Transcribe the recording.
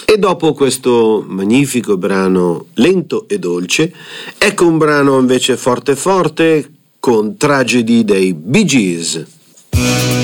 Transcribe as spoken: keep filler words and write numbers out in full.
E dopo questo magnifico brano lento e dolce, ecco un brano invece forte forte con Tragedy dei Bee Gees.